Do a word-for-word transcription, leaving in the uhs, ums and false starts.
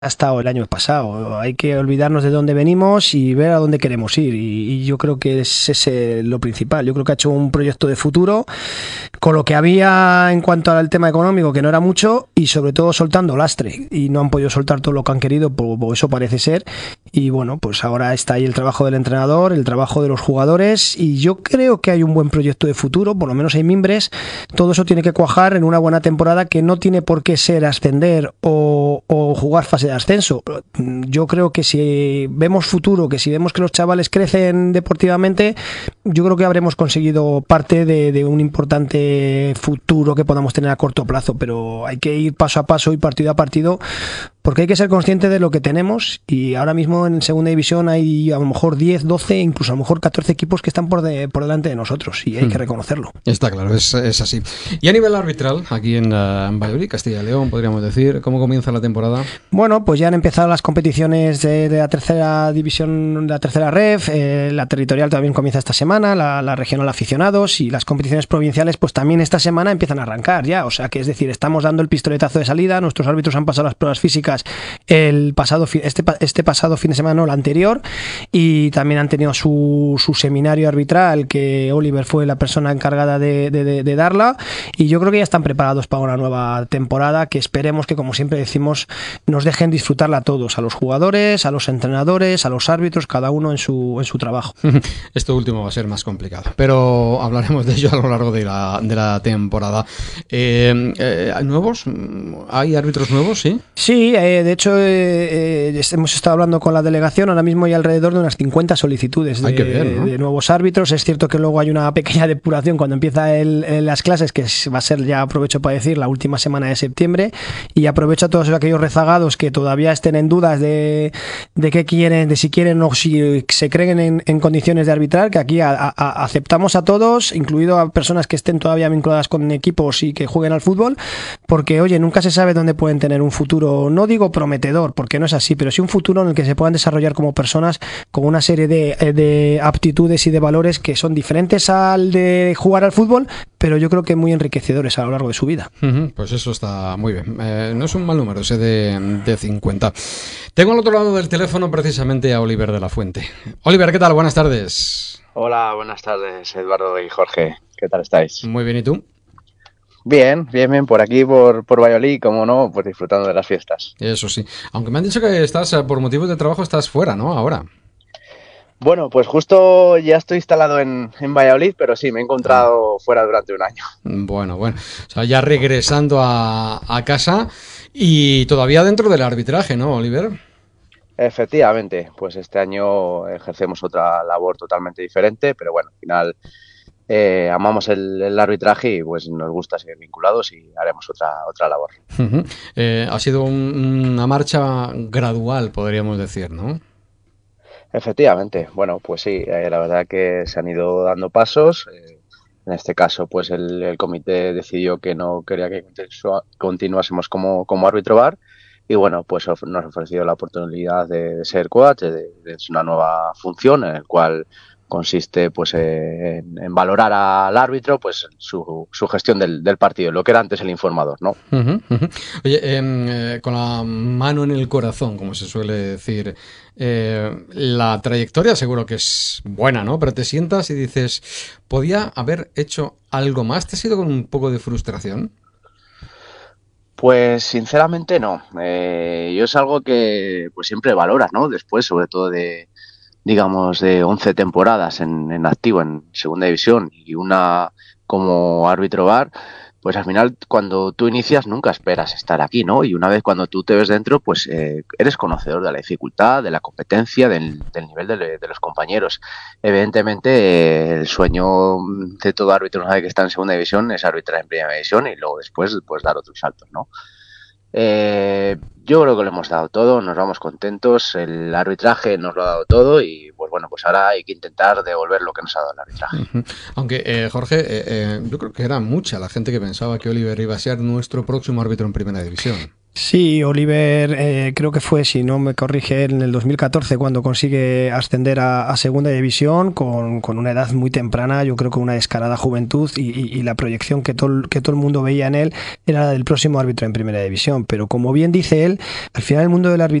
ha estado el año pasado. Hay que olvidarnos de dónde venimos y ver a dónde queremos ir. Y, y yo creo que es ese lo principal. Yo creo que ha hecho un proyecto de futuro con lo que había en cuanto al tema económico, que no era mucho, y sobre todo soltando lastre. Y no han podido soltar todo lo que han querido, por, por eso parece ser. Y bueno, pues ahora está ahí el trabajo del entrenador, el trabajo de los jugadores. Y yo creo que hay un buen proyecto de futuro, por lo menos hay mimbres. Todo eso tiene que cuajar en una buena temporada que no tiene por qué ser ascender o, o jugar fase de ascenso. Yo creo que si vemos futuro, que si vemos que los chavales crecen deportivamente, yo creo que habremos conseguido parte de, de un importante futuro que podamos tener a corto plazo, pero hay que ir paso a paso y partido a partido, porque hay que ser consciente de lo que tenemos, y ahora mismo en segunda división hay a lo mejor diez, doce, incluso a lo mejor catorce equipos que están por, de, por delante de nosotros, y hay hmm. que reconocerlo. Está claro, es, es así. Y a nivel arbitral, aquí en, uh, en Valladolid, Castilla y León, podríamos decir, ¿cómo comienza la temporada? Bueno, pues ya han empezado las competiciones de, de la tercera división, de la tercera ref, eh, la territorial también comienza esta semana, la, la regional aficionados, y las competiciones provinciales pues también esta semana empiezan a arrancar ya, o sea que es decir, estamos dando el pistoletazo de salida, nuestros árbitros han pasado las pruebas físicas el pasado este, este pasado fin de semana, no, el anterior, y también han tenido su, su seminario arbitral, que Oliver fue la persona encargada de, de, de, de darla, y yo creo que ya están preparados para una nueva temporada que esperemos que, como siempre decimos, nos dejen disfrutarla a todos, a los jugadores, a los entrenadores, a los árbitros, cada uno en su, en su trabajo. Esto último va a ser más complicado, pero hablaremos de ello a lo largo de la, de la temporada. Eh, eh, ¿Nuevos? ¿Hay árbitros nuevos? Sí. Sí, Eh, de hecho, eh, eh, hemos estado hablando con la delegación, ahora mismo hay alrededor de unas cincuenta solicitudes de, Ay, qué bien, ¿no? de nuevos árbitros. Es cierto que luego hay una pequeña depuración cuando empieza el, el, las clases, que va a ser, ya aprovecho para decir, la última semana de septiembre, y aprovecho a todos aquellos rezagados que todavía estén en dudas de, de qué quieren, de si quieren o si se creen en, en condiciones de arbitrar, que aquí a, a, aceptamos a todos, incluido a personas que estén todavía vinculadas con equipos y que jueguen al fútbol, porque oye, nunca se sabe dónde pueden tener un futuro, no digo prometedor, porque no es así, pero sí un futuro en el que se puedan desarrollar como personas con una serie de, de aptitudes y de valores que son diferentes al de jugar al fútbol, pero yo creo que muy enriquecedores a lo largo de su vida. Uh-huh, pues eso está muy bien. Eh, no es un mal número ese de, de cincuenta. Tengo al otro lado del teléfono precisamente a Oliver de la Fuente. Oliver, ¿qué tal? Buenas tardes. Hola, buenas tardes, Eduardo y Jorge. ¿Qué tal estáis? Muy bien, ¿y tú? Bien, bien, bien, por aquí, por, por Valladolid, como no, pues disfrutando de las fiestas. Eso sí, aunque me han dicho que estás, por motivos de trabajo, estás fuera, ¿no? Ahora. Bueno, pues justo ya estoy instalado en, en Valladolid, pero sí, me he encontrado ah. fuera durante un año. Bueno, bueno, o sea, ya regresando a, a casa y todavía dentro del arbitraje, ¿no, Oliver? Efectivamente, pues este año ejercemos otra labor totalmente diferente, pero bueno, al final... Eh, amamos el, el arbitraje y pues nos gusta seguir vinculados y haremos otra otra labor. Uh-huh. Eh, ha sido un, una marcha gradual, podríamos decir, ¿no? Efectivamente, bueno, pues sí, eh, la verdad que se han ido dando pasos. Eh, en este caso, pues el, el comité decidió que no quería que continuásemos como, como árbitro V A R y bueno, pues of- nos ha ofrecido la oportunidad de, de ser coach, de, de una nueva función en el cual consiste pues eh, en, en valorar al árbitro pues su, su gestión del, del partido, lo que era antes el informador, ¿no? Uh-huh, uh-huh. Oye, eh, con la mano en el corazón, como se suele decir, eh, la trayectoria seguro que es buena, ¿no? Pero te sientas y dices, ¿podía haber hecho algo más? ¿Te ha sido con un poco de frustración? Pues sinceramente no. Eh, yo es algo que pues siempre valoras, ¿no? Después, sobre todo de digamos, de once temporadas en, en activo en segunda división y una como árbitro V A R, pues al final cuando tú inicias nunca esperas estar aquí, ¿no? Y una vez cuando tú te ves dentro, pues eh, eres conocedor de la dificultad, de la competencia, del, del nivel de, de los compañeros. Evidentemente, eh, el sueño de todo árbitro una vez que está en segunda división es arbitrar en primera división y luego después pues dar otros saltos, ¿no? Eh, yo creo que lo hemos dado todo, nos vamos contentos, el arbitraje nos lo ha dado todo y pues bueno, pues ahora hay que intentar devolver lo que nos ha dado el arbitraje. Uh-huh. Aunque eh, Jorge, eh, eh, yo creo que era mucha la gente que pensaba que Oliver iba a ser nuestro próximo árbitro en primera división. Sí, Oliver, eh, creo que fue, si no me corrige, en el dos mil catorce cuando consigue ascender a, a Segunda División con, con una edad muy temprana, yo creo que una descarada juventud y, y, y la proyección que todo, que todo el mundo veía en él era la del próximo árbitro en Primera División. Pero como bien dice él, al final el mundo del arbitraje